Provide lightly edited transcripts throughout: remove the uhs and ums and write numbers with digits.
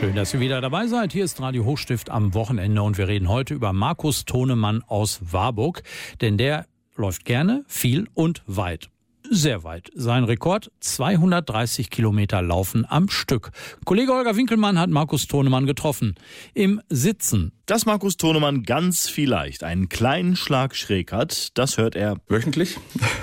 Schön, dass ihr wieder dabei seid. Hier ist Radio Hochstift am Wochenende und wir reden heute über Markus Tonemann aus Warburg. Denn der läuft gerne, viel und weit. Sehr weit. Sein Rekord: 230 Kilometer Laufen am Stück. Kollege Holger Winkelmann hat Markus Tonemann getroffen. Im Sitzen. Dass Markus Tonemann ganz vielleicht einen kleinen Schlag schräg hat, das hört er wöchentlich.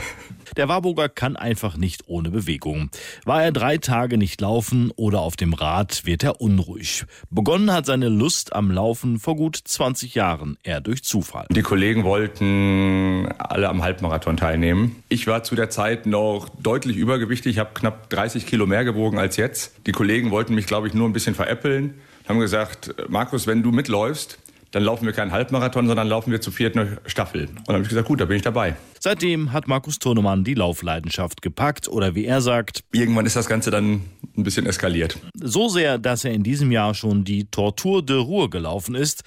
Der Warburger kann einfach nicht ohne Bewegung. War er 3 Tage nicht laufen oder auf dem Rad, wird er unruhig. Begonnen hat seine Lust am Laufen vor gut 20 Jahren, eher durch Zufall. Die Kollegen wollten alle am Halbmarathon teilnehmen. Ich war zu der Zeit noch deutlich übergewichtig, ich habe knapp 30 Kilo mehr gewogen als jetzt. Die Kollegen wollten mich, glaube ich, nur ein bisschen veräppeln. Haben gesagt: Markus, wenn du mitläufst, dann laufen wir keinen Halbmarathon, sondern laufen wir zu 4. eine Staffel. Und dann habe ich gesagt, gut, da bin ich dabei. Seitdem hat Markus Tonemann die Laufleidenschaft gepackt oder, wie er sagt, irgendwann ist das Ganze dann ein bisschen eskaliert. So sehr, dass er in diesem Jahr schon die Tortur de Ruhr gelaufen ist.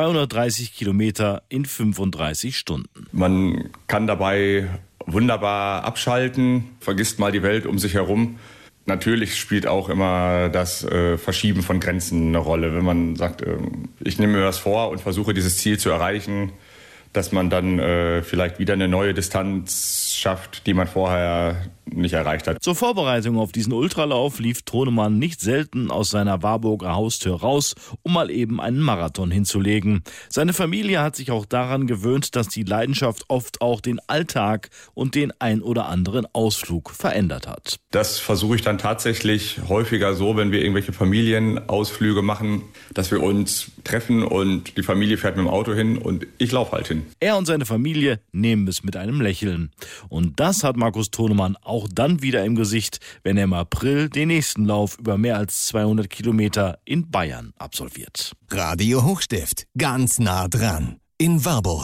230 Kilometer in 35 Stunden. Man kann dabei wunderbar abschalten, vergisst mal die Welt um sich herum. Natürlich spielt auch immer das Verschieben von Grenzen eine Rolle. Wenn man sagt, ich nehme mir das vor und versuche dieses Ziel zu erreichen, dass man dann vielleicht wieder eine neue Distanz schafft, die man vorher nicht erreicht hat. Zur Vorbereitung auf diesen Ultralauf lief Tonemann nicht selten aus seiner Warburger Haustür raus, um mal eben einen Marathon hinzulegen. Seine Familie hat sich auch daran gewöhnt, dass die Leidenschaft oft auch den Alltag und den ein oder anderen Ausflug verändert hat. Das versuche ich dann tatsächlich häufiger so, wenn wir irgendwelche Familienausflüge machen, dass wir uns treffen und die Familie fährt mit dem Auto hin und ich laufe halt hin. Er und seine Familie nehmen es mit einem Lächeln. Und das hat Markus Tonemann auch dann wieder im Gesicht, wenn er im April den nächsten Lauf über mehr als 200 Kilometer in Bayern absolviert. Radio Hochstift, ganz nah dran in Warburg.